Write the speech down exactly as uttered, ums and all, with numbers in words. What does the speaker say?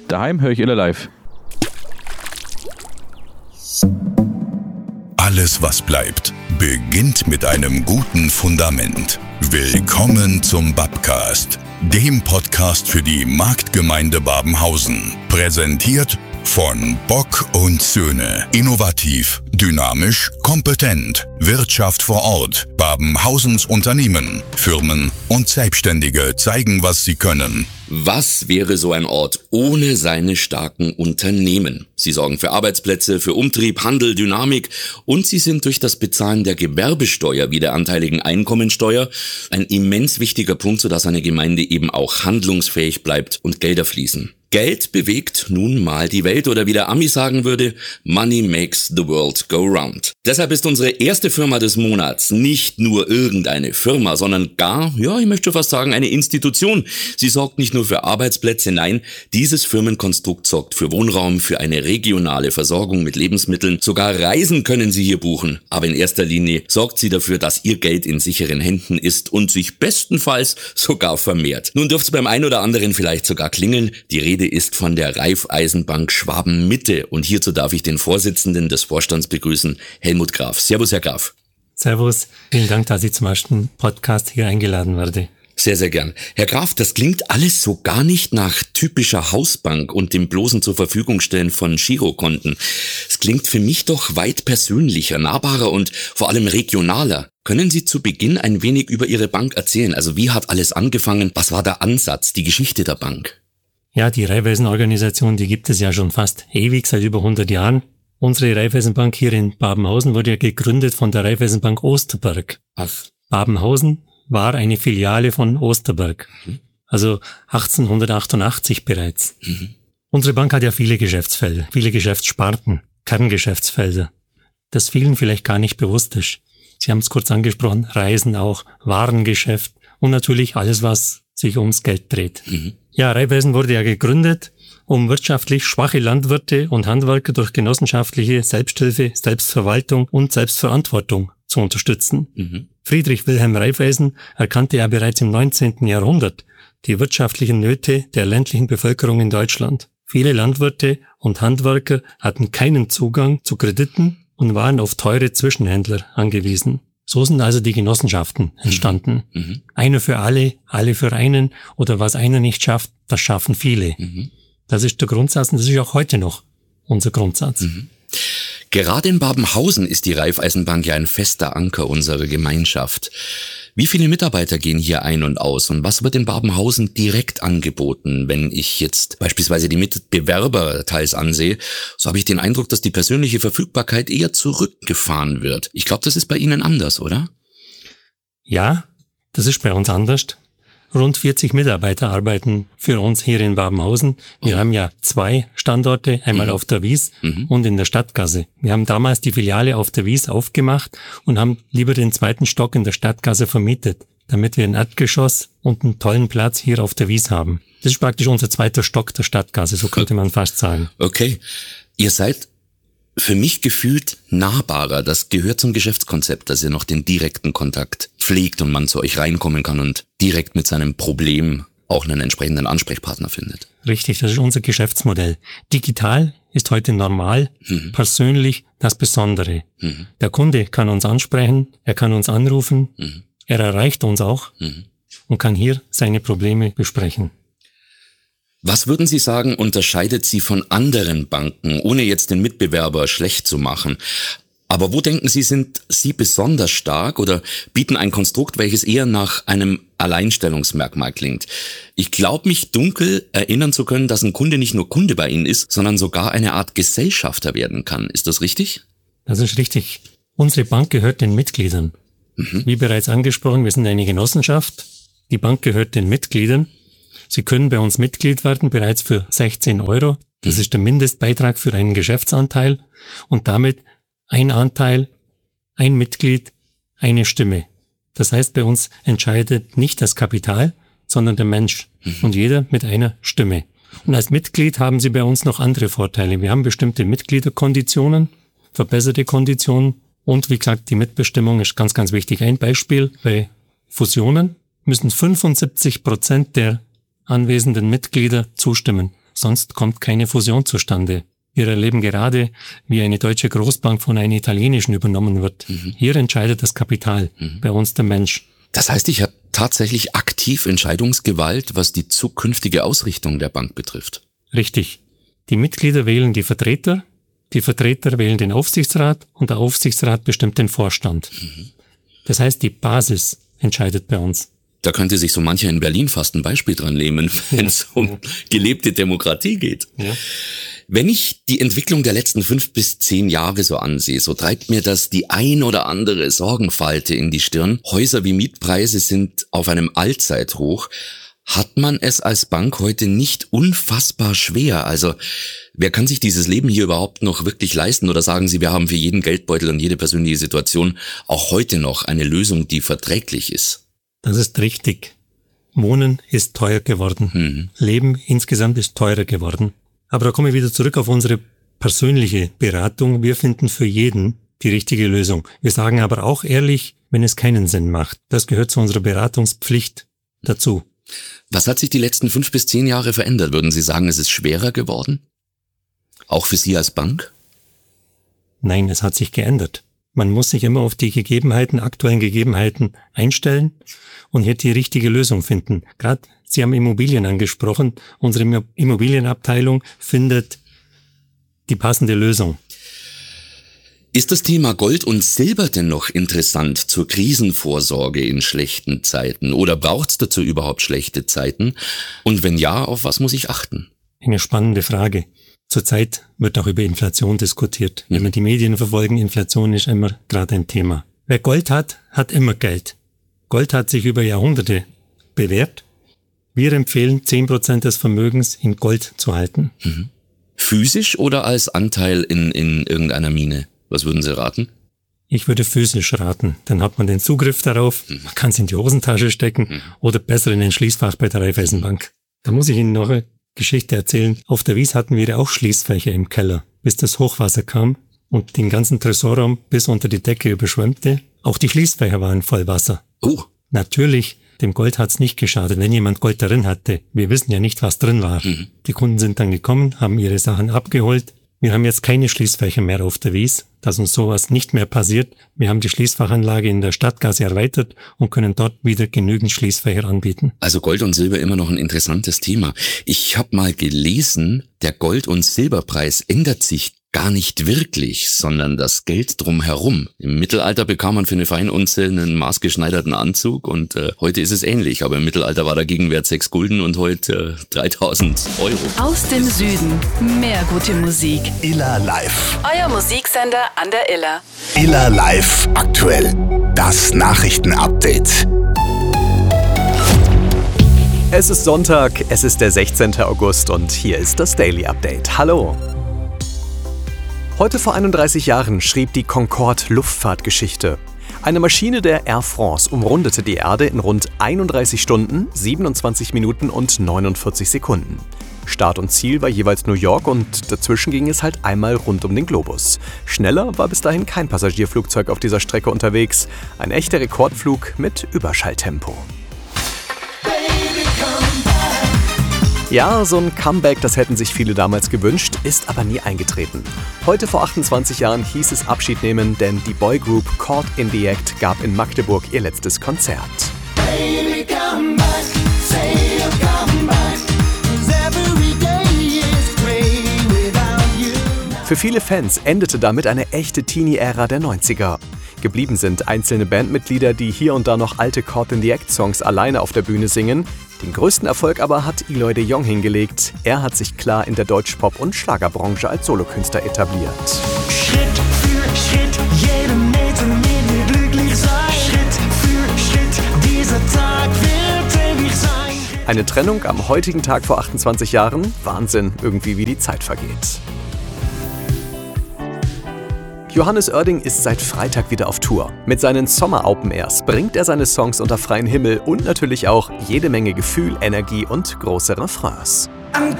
Daheim höre ich Iller live. Alles, was bleibt, beginnt mit einem guten Fundament. Willkommen zum Babcast, dem Podcast für die Marktgemeinde Babenhausen. Präsentiert von Bock und Söhne. Innovativ, dynamisch, kompetent. Wirtschaft vor Ort. Babenhausens Unternehmen, Firmen und Selbstständige zeigen, was sie können. Was wäre so ein Ort ohne seine starken Unternehmen? Sie sorgen für Arbeitsplätze, für Umtrieb, Handel, Dynamik und sie sind durch das Bezahlen der Gewerbesteuer wie der anteiligen Einkommensteuer ein immens wichtiger Punkt, sodass eine Gemeinde eben auch handlungsfähig bleibt und Gelder fließen. Geld bewegt nun mal die Welt oder wie der Ami sagen würde, Money makes the world go round. Deshalb ist unsere erste Firma des Monats nicht nur irgendeine Firma, sondern gar, ja, ich möchte fast sagen, eine Institution. Sie sorgt nicht nur für Arbeitsplätze, nein, dieses Firmenkonstrukt sorgt für Wohnraum, für eine regionale Versorgung mit Lebensmitteln. Sogar Reisen können Sie hier buchen. Aber in erster Linie sorgt sie dafür, dass Ihr Geld in sicheren Händen ist und sich bestenfalls sogar vermehrt. Nun dürfte es beim einen oder anderen vielleicht sogar klingeln. Die Rede ist von der Raiffeisenbank Schwaben-Mitte und hierzu darf ich den Vorsitzenden des Vorstands begrüßen, Helmut Graf. Servus, Herr Graf. Servus, vielen Dank, dass ich zum ersten Podcast hier eingeladen werde. Sehr, sehr gern. Herr Graf, das klingt alles so gar nicht nach typischer Hausbank und dem bloßen zur Verfügung stellen von Girokonten. Es klingt für mich doch weit persönlicher, nahbarer und vor allem regionaler. Können Sie zu Beginn ein wenig über Ihre Bank erzählen? Also wie hat alles angefangen? Was war der Ansatz, die Geschichte der Bank? Ja, die Raiffeisen-Organisation, die gibt es ja schon fast ewig, seit über hundert Jahren. Unsere Raiffeisenbank hier in Babenhausen wurde ja gegründet von der Raiffeisenbank Osterberg. Ach. Babenhausen war eine Filiale von Osterberg, mhm. also achtzehnhundertachtundachtzig bereits. Mhm. Unsere Bank hat ja viele Geschäftsfelder, viele Geschäftssparten, Kerngeschäftsfelder, das vielen vielleicht gar nicht bewusst ist. Sie haben es kurz angesprochen, Reisen auch, Warengeschäft und natürlich alles, was sich ums Geld dreht. Mhm. Ja, Raiffeisen wurde ja gegründet, um wirtschaftlich schwache Landwirte und Handwerker durch genossenschaftliche Selbsthilfe, Selbstverwaltung und Selbstverantwortung zu unterstützen. Mhm. Friedrich Wilhelm Raiffeisen erkannte ja bereits im neunzehnten Jahrhundert die wirtschaftlichen Nöte der ländlichen Bevölkerung in Deutschland. Viele Landwirte und Handwerker hatten keinen Zugang zu Krediten und waren auf teure Zwischenhändler angewiesen. So sind also die Genossenschaften entstanden. Mhm. Einer für alle, alle für einen oder was einer nicht schafft, das schaffen viele. Mhm. Das ist der Grundsatz und das ist auch heute noch unser Grundsatz. Mhm. Gerade in Babenhausen ist die Raiffeisenbank ja ein fester Anker unserer Gemeinschaft. Wie viele Mitarbeiter gehen hier ein und aus und was wird in Babenhausen direkt angeboten? Wenn ich jetzt beispielsweise die Mitbewerber teils ansehe, so habe ich den Eindruck, dass die persönliche Verfügbarkeit eher zurückgefahren wird. Ich glaube, das ist bei Ihnen anders, oder? Ja, das ist bei uns anders. Rund vierzig Mitarbeiter arbeiten für uns hier in Babenhausen. Wir mhm. haben ja zwei Standorte, einmal mhm. auf der Wies mhm. und in der Stadtgasse. Wir haben damals die Filiale auf der Wies aufgemacht und haben lieber den zweiten Stock in der Stadtgasse vermietet, damit wir ein Erdgeschoss und einen tollen Platz hier auf der Wies haben. Das ist praktisch unser zweiter Stock der Stadtgasse, so könnte man fast sagen. Okay. Ihr seid für mich gefühlt nahbarer. Das gehört zum Geschäftskonzept, dass ihr noch den direkten Kontakt pflegt und man zu euch reinkommen kann und direkt mit seinem Problem auch einen entsprechenden Ansprechpartner findet. Richtig, das ist unser Geschäftsmodell. Digital ist heute normal, mhm. persönlich das Besondere. Mhm. Der Kunde kann uns ansprechen, er kann uns anrufen, mhm. er erreicht uns auch mhm. und kann hier seine Probleme besprechen. Was würden Sie sagen, unterscheidet Sie von anderen Banken, ohne jetzt den Mitbewerber schlecht zu machen? Aber wo denken Sie, sind Sie besonders stark oder bieten ein Konstrukt, welches eher nach einem Alleinstellungsmerkmal klingt? Ich glaube, mich dunkel erinnern zu können, dass ein Kunde nicht nur Kunde bei Ihnen ist, sondern sogar eine Art Gesellschafter werden kann. Ist das richtig? Das ist richtig. Unsere Bank gehört den Mitgliedern. Mhm. Wie bereits angesprochen, wir sind eine Genossenschaft. Die Bank gehört den Mitgliedern. Sie können bei uns Mitglied werden, bereits für sechzehn Euro. Das mhm. ist der Mindestbeitrag für einen Geschäftsanteil und damit ein Anteil, ein Mitglied, eine Stimme. Das heißt, bei uns entscheidet nicht das Kapital, sondern der Mensch mhm. und jeder mit einer Stimme. Und als Mitglied haben Sie bei uns noch andere Vorteile. Wir haben bestimmte Mitgliederkonditionen, verbesserte Konditionen und wie gesagt, die Mitbestimmung ist ganz, ganz wichtig. Ein Beispiel, bei Fusionen müssen fünfundsiebzig Prozent der anwesenden Mitglieder zustimmen. Sonst kommt keine Fusion zustande. Wir erleben gerade, wie eine deutsche Großbank von einer italienischen übernommen wird. Mhm. Hier entscheidet das Kapital, mhm. bei uns der Mensch. Das heißt, ich habe tatsächlich aktiv Entscheidungsgewalt, was die zukünftige Ausrichtung der Bank betrifft. Richtig. Die Mitglieder wählen die Vertreter, die Vertreter wählen den Aufsichtsrat und der Aufsichtsrat bestimmt den Vorstand. Mhm. Das heißt, die Basis entscheidet bei uns. Da könnte sich so mancher in Berlin fast ein Beispiel dran nehmen, wenn es um gelebte Demokratie geht. Ja. Wenn ich die Entwicklung der letzten fünf bis zehn Jahre so ansehe, so treibt mir das die ein oder andere Sorgenfalte in die Stirn. Häuser wie Mietpreise sind auf einem Allzeithoch. Hat man es als Bank heute nicht unfassbar schwer? Also, wer kann sich dieses Leben hier überhaupt noch wirklich leisten? Oder sagen Sie, wir haben für jeden Geldbeutel und jede persönliche Situation auch heute noch eine Lösung, die verträglich ist? Das ist richtig. Wohnen ist teuer geworden. Mhm. Leben insgesamt ist teurer geworden. Aber da komme ich wieder zurück auf unsere persönliche Beratung. Wir finden für jeden die richtige Lösung. Wir sagen aber auch ehrlich, wenn es keinen Sinn macht. Das gehört zu unserer Beratungspflicht dazu. Was hat sich die letzten fünf bis zehn Jahre verändert? Würden Sie sagen, es ist schwerer geworden? Auch für Sie als Bank? Nein, es hat sich geändert. Man muss sich immer auf die Gegebenheiten, aktuellen Gegebenheiten einstellen und hier die richtige Lösung finden. Gerade Sie haben Immobilien angesprochen. Unsere Immobilienabteilung findet die passende Lösung. Ist das Thema Gold und Silber denn noch interessant zur Krisenvorsorge in schlechten Zeiten? Oder braucht es dazu überhaupt schlechte Zeiten? Und wenn ja, auf was muss ich achten? Eine spannende Frage. Zurzeit wird auch über Inflation diskutiert. Wenn wir die Medien verfolgen, Inflation ist immer gerade ein Thema. Wer Gold hat, hat immer Geld. Gold hat sich über Jahrhunderte bewährt. Wir empfehlen, zehn Prozent des Vermögens in Gold zu halten. Mhm. Physisch oder als Anteil in, in irgendeiner Mine? Was würden Sie raten? Ich würde physisch raten. Dann hat man den Zugriff darauf, mhm. man kann es in die Hosentasche stecken mhm. oder besser in ein Schließfach bei der Raiffeisenbank. Da muss ich Ihnen noch eine Geschichte erzählen. Auf der Wies hatten wir ja auch Schließfächer im Keller, bis das Hochwasser kam und den ganzen Tresorraum bis unter die Decke überschwemmte. Auch die Schließfächer waren voll Wasser. Oh. Natürlich, dem Gold hat's nicht geschadet, wenn jemand Gold darin hatte. Wir wissen ja nicht, was drin war. Mhm. Die Kunden sind dann gekommen, haben ihre Sachen abgeholt. Wir haben jetzt keine Schließfächer mehr auf der Wies, dass uns sowas nicht mehr passiert. Wir haben die Schließfachanlage in der Stadtgasse erweitert und können dort wieder genügend Schließfächer anbieten. Also Gold und Silber immer noch ein interessantes Thema. Ich habe mal gelesen, der Gold- und Silberpreis ändert sich gar nicht wirklich, sondern das Geld drumherum. Im Mittelalter bekam man für eine Feinunze einen maßgeschneiderten Anzug und äh, heute ist es ähnlich. Aber im Mittelalter war der Gegenwert sechs Gulden und heute äh, dreitausend Euro. Aus dem Süden, mehr gute Musik. Iller Live. Euer Musiksender an der Iller. Iller Live aktuell. Das Nachrichtenupdate. Es ist Sonntag, es ist der sechzehnten August und hier ist das Daily Update. Hallo. Heute vor einunddreißig Jahren schrieb die Concorde Luftfahrtgeschichte. Eine Maschine der Air France umrundete die Erde in rund einunddreißig Stunden, siebenundzwanzig Minuten und neunundvierzig Sekunden. Start und Ziel war jeweils New York und dazwischen ging es halt einmal rund um den Globus. Schneller war bis dahin kein Passagierflugzeug auf dieser Strecke unterwegs. Ein echter Rekordflug mit Überschalltempo. Ja, so ein Comeback, das hätten sich viele damals gewünscht, ist aber nie eingetreten. Heute vor achtundzwanzig Jahren hieß es Abschied nehmen, denn die Boygroup Caught in the Act gab in Magdeburg ihr letztes Konzert. Baby, come back, say you'll come back, 'cause every day is grey without you. Für viele Fans endete damit eine echte Teenie-Ära der neunziger. Geblieben sind einzelne Bandmitglieder, die hier und da noch alte Caught in the Act Songs alleine auf der Bühne singen. Den größten Erfolg aber hat Eloy de Jong hingelegt. Er hat sich klar in der Deutschpop- und Schlagerbranche als Solokünstler etabliert. Schritt für Schritt, jede Meter mit mir glücklich sein. Schritt für Schritt, dieser Tag wird ewig sein. Eine Trennung am heutigen Tag vor achtundzwanzig Jahren? Wahnsinn, irgendwie wie die Zeit vergeht. Johannes Oerding ist seit Freitag wieder auf Tour. Mit seinen Sommer Open Airs bringt er seine Songs unter freiem Himmel und natürlich auch jede Menge Gefühl, Energie und große Refrains. I'm